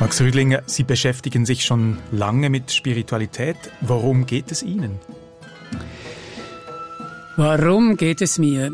Max Rüdlinger, Sie beschäftigen sich schon lange mit Spiritualität. Worum geht es Ihnen? Warum geht es mir?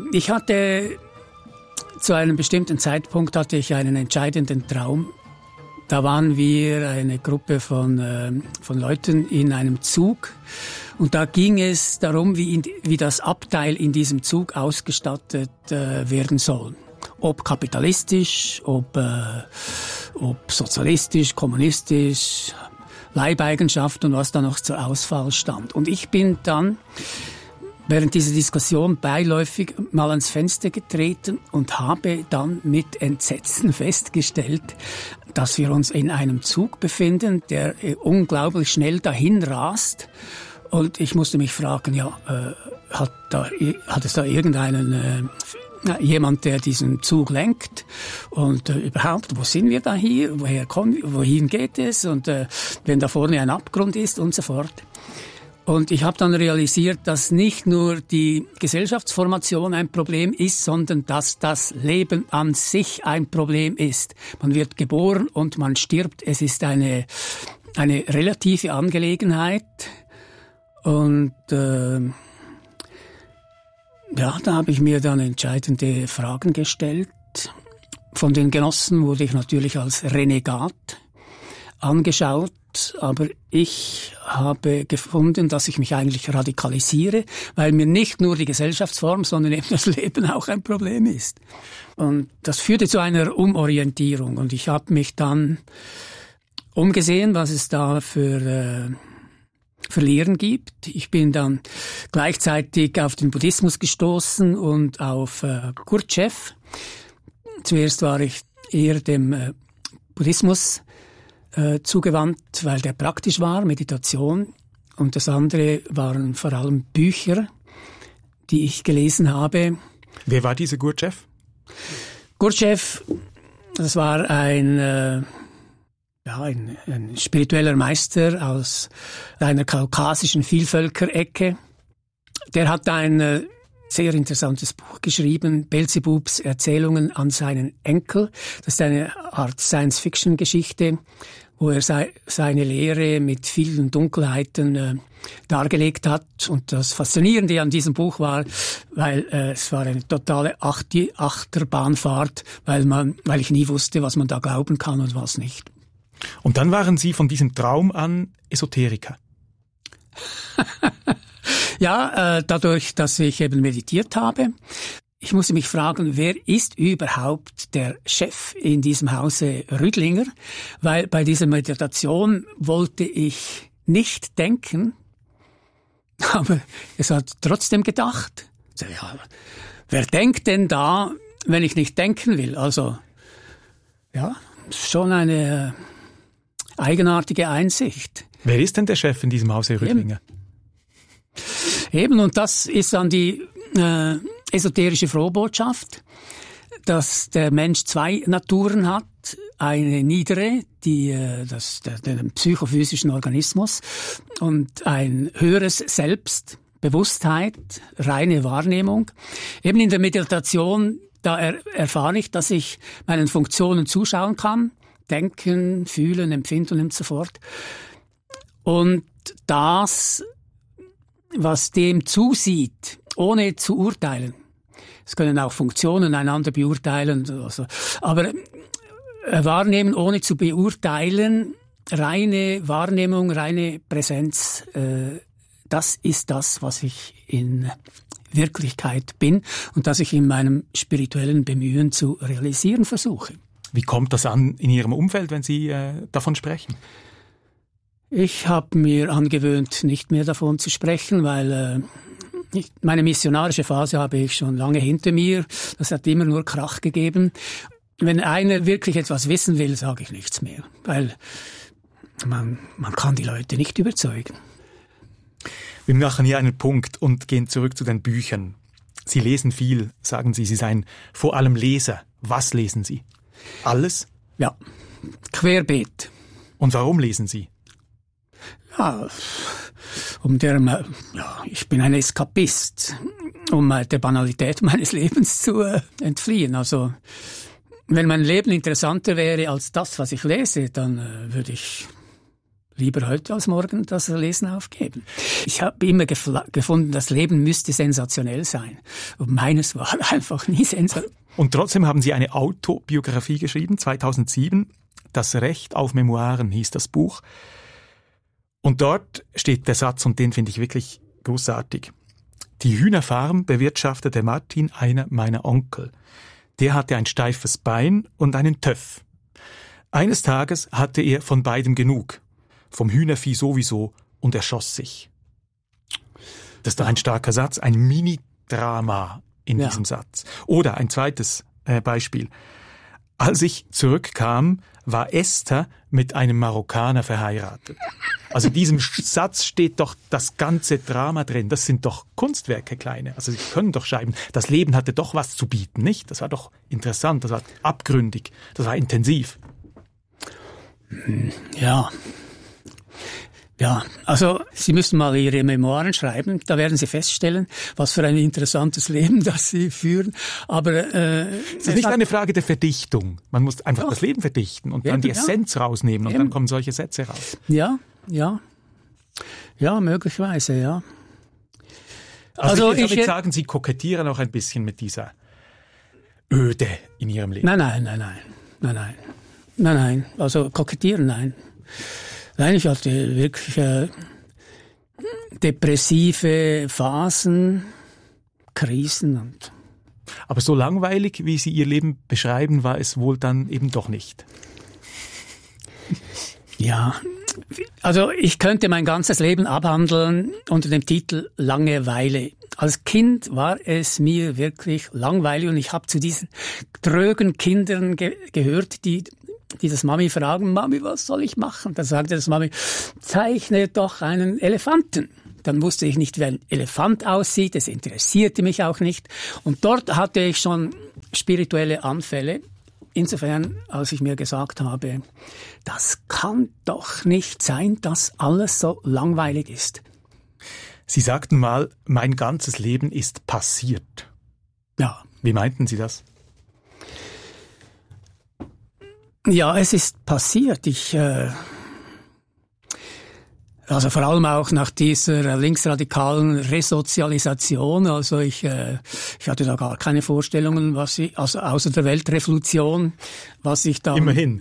Zu einem bestimmten Zeitpunkt hatte ich einen entscheidenden Traum. Da waren wir eine Gruppe von Leuten in einem Zug. Und da ging es darum, wie das Abteil in diesem Zug ausgestattet werden soll. Ob kapitalistisch, ob sozialistisch, kommunistisch, Leibeigenschaft und was da noch zur Auswahl stand. Und ich bin dann während dieser Diskussion beiläufig mal ans Fenster getreten und habe dann mit Entsetzen festgestellt, dass wir uns in einem Zug befinden, der unglaublich schnell dahin rast. Und ich musste mich fragen, hat es da irgendeinen jemand, der diesen Zug lenkt und überhaupt, wo sind wir da hier, wohin geht es und wenn da vorne ein Abgrund ist und so fort. Und ich habe dann realisiert, dass nicht nur die Gesellschaftsformation ein Problem ist, sondern dass das Leben an sich ein Problem ist. Man wird geboren und man stirbt. Es ist eine relative Angelegenheit. Und da habe ich mir dann entscheidende Fragen gestellt. Von den Genossen wurde ich natürlich als Renegat angeschaut, aber ich habe gefunden, dass ich mich eigentlich radikalisiere, weil mir nicht nur die Gesellschaftsform, sondern eben das Leben auch ein Problem ist. Und das führte zu einer Umorientierung und ich habe mich dann umgesehen, was es da für Lehren gibt. Ich bin dann gleichzeitig auf den Buddhismus gestoßen und auf Gurdjieff. Zuerst war ich eher dem Buddhismus zugewandt, weil der praktisch war, Meditation. Und das andere waren vor allem Bücher, die ich gelesen habe. Wer war dieser Gurdjieff? Gurdjieff, das war ein spiritueller Meister aus einer kaukasischen Vielvölkerecke. Der hat ein sehr interessantes Buch geschrieben, Belzebubs Erzählungen an seinen Enkel. Das ist eine Art Science-Fiction-Geschichte, wo er seine Lehre mit vielen Dunkelheiten dargelegt hat. Und das Faszinierende an diesem Buch war, weil es war eine totale Achterbahnfahrt, weil ich nie wusste, was man da glauben kann und was nicht. Und dann waren Sie von diesem Traum an Esoteriker. Ja, dadurch, dass ich eben meditiert habe. Ich musste mich fragen, wer ist überhaupt der Chef in diesem Hause Rüdlinger? Weil bei dieser Meditation wollte ich nicht denken, aber es hat trotzdem gedacht. Ja, wer denkt denn da, wenn ich nicht denken will? Also, ja, schon eine eigenartige Einsicht. Wer ist denn der Chef in diesem Hause Rüdlinger? Eben, und das ist dann die esoterische Frohbotschaft, dass der Mensch zwei Naturen hat. Eine niedere, den psychophysischen Organismus, und ein höheres Selbst, Bewusstheit, reine Wahrnehmung. Eben in der Meditation, da erfahre ich, dass ich meinen Funktionen zuschauen kann, denken, fühlen, empfinden und so fort. Und das, was dem zusieht, ohne zu urteilen. Es können auch Funktionen einander beurteilen, also, aber wahrnehmen ohne zu beurteilen, reine Wahrnehmung, reine Präsenz, das ist das, was ich in Wirklichkeit bin und das ich in meinem spirituellen Bemühen zu realisieren versuche. Wie kommt das an in Ihrem Umfeld, wenn Sie davon sprechen? Ich habe mir angewöhnt, nicht mehr davon zu sprechen, weil meine missionarische Phase habe ich schon lange hinter mir. Das hat immer nur Krach gegeben. Wenn einer wirklich etwas wissen will, sage ich nichts mehr, weil man kann die Leute nicht überzeugen. Wir machen hier einen Punkt und gehen zurück zu den Büchern. Sie lesen viel, sagen Sie, Sie seien vor allem Leser. Was lesen Sie? Alles? Ja, querbeet. Und warum lesen Sie? Ja, ich bin ein Eskapist, um der Banalität meines Lebens zu entfliehen. Also Wenn mein Leben interessanter wäre als das, was ich lese, dann würde ich lieber heute als morgen das Lesen aufgeben. Ich habe immer gefunden, das Leben müsste sensationell sein. Und meines war einfach nie sensationell. Und trotzdem haben Sie eine Autobiografie geschrieben, 2007. Das Recht auf Memoiren hieß das Buch. Und dort steht der Satz, und den finde ich wirklich großartig. Die Hühnerfarm bewirtschaftete Martin, einer meiner Onkel. Der hatte ein steifes Bein und einen Töff. Eines Tages hatte er von beidem genug. Vom Hühnervieh sowieso, und er schoss sich. Das ist doch ein starker Satz, ein Mini-Drama in diesem Satz. Oder ein zweites Beispiel. Als ich zurückkam, war Esther mit einem Marokkaner verheiratet. Also in diesem Satz steht doch das ganze Drama drin. Das sind doch Kunstwerke, kleine. Also Sie können doch schreiben, das Leben hatte doch was zu bieten, nicht? Das war doch interessant, das war abgründig, das war intensiv. Ja, also Sie müssen mal Ihre Memoiren schreiben, da werden Sie feststellen, was für ein interessantes Leben das Sie führen. Aber es ist nicht eine Frage der Verdichtung. Man muss einfach das Leben verdichten und dann die Essenz rausnehmen und dann kommen solche Sätze raus. Ja, möglicherweise, ja. Also ich würde sagen, Sie kokettieren auch ein bisschen mit dieser Öde in Ihrem Leben. Nein. Also kokettieren, nein. Nein, ich hatte wirklich depressive Phasen, Krisen. Aber so langweilig, wie Sie Ihr Leben beschreiben, war es wohl dann eben doch nicht. Ja, also ich könnte mein ganzes Leben abhandeln unter dem Titel Langeweile. Als Kind war es mir wirklich langweilig und ich habe zu diesen trögen Kindern gehört, die das Mami fragen, Mami, was soll ich machen? Dann sagte das Mami, zeichne doch einen Elefanten. Dann wusste ich nicht, wie ein Elefant aussieht, das interessierte mich auch nicht. Und dort hatte ich schon spirituelle Anfälle. Insofern, als ich mir gesagt habe, das kann doch nicht sein, dass alles so langweilig ist. Sie sagten mal, mein ganzes Leben ist passiert. Ja. Wie meinten Sie das? Ja, es ist passiert. Also vor allem auch nach dieser linksradikalen Resozialisation. Also ich hatte da gar keine Vorstellungen, also außer der Weltrevolution, was ich da... Immerhin.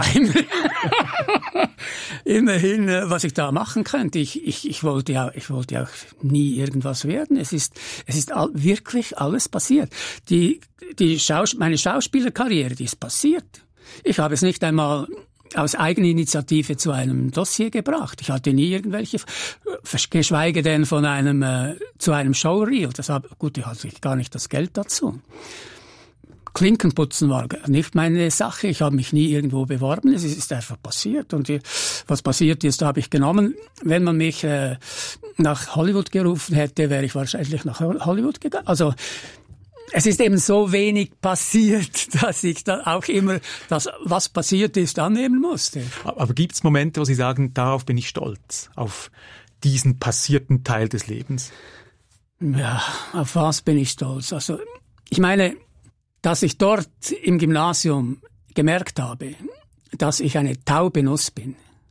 Immerhin, was ich da machen könnte. Ich wollte auch nie irgendwas werden. Es ist wirklich alles passiert. Meine Schauspielerkarriere, die ist passiert. Ich habe es nicht einmal aus Eigeninitiative zu einem Dossier gebracht. Ich hatte nie irgendwelche, geschweige denn zu einem Showreel. Ich hatte gar nicht das Geld dazu. Klinkenputzen war nicht meine Sache. Ich habe mich nie irgendwo beworben. Es ist einfach passiert. Und was passiert ist, habe ich genommen. Wenn man mich nach Hollywood gerufen hätte, wäre ich wahrscheinlich nach Hollywood gegangen. Also es ist eben so wenig passiert, dass ich dann auch immer das, was passiert ist, annehmen musste. Aber gibt es Momente, wo Sie sagen, darauf bin ich stolz, auf diesen passierten Teil des Lebens? Ja, auf was bin ich stolz? Also ich meine, dass ich dort im Gymnasium gemerkt habe, dass ich eine taube Nuss bin.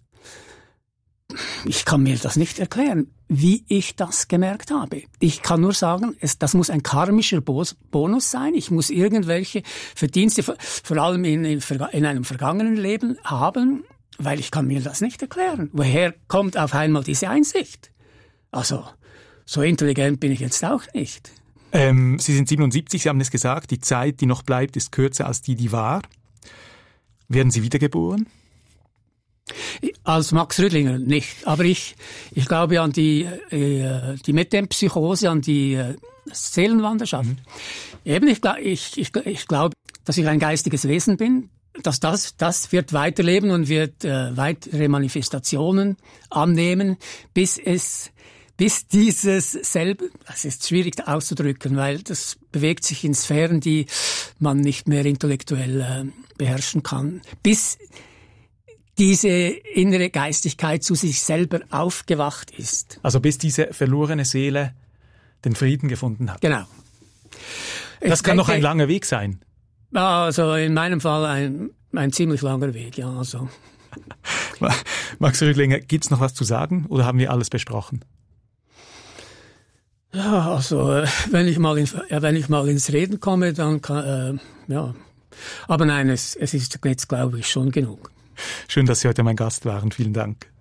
Ich kann mir das nicht erklären, wie ich das gemerkt habe. Ich kann nur sagen, das muss ein karmischer Bonus sein. Ich muss irgendwelche Verdienste, vor allem in einem vergangenen Leben haben, weil ich kann mir das nicht erklären. Woher kommt auf einmal diese Einsicht? Also, so intelligent bin ich jetzt auch nicht. Sie sind 77, Sie haben es gesagt, die Zeit, die noch bleibt, ist kürzer als die war. Werden Sie wiedergeboren? Als Max Rüdlinger nicht, aber ich glaube an die Metempsychose, an die Seelenwanderschaft. Eben, ich glaube, dass ich ein geistiges Wesen bin, dass das wird weiterleben und wird weitere Manifestationen annehmen, bis dieses selbe, das ist schwierig auszudrücken, weil das bewegt sich in Sphären, die man nicht mehr intellektuell beherrschen kann, bis diese innere Geistigkeit zu sich selber aufgewacht ist. Also bis diese verlorene Seele den Frieden gefunden hat. Genau. Das kann noch ein langer Weg sein. Also in meinem Fall ein ziemlich langer Weg, ja. Also. Max Rüglinger, gibt's noch was zu sagen oder haben wir alles besprochen? Ja, also wenn ich mal ins Reden komme, dann kann, ja. Aber nein, es ist jetzt, glaube ich, schon genug. Schön, dass Sie heute mein Gast waren. Vielen Dank.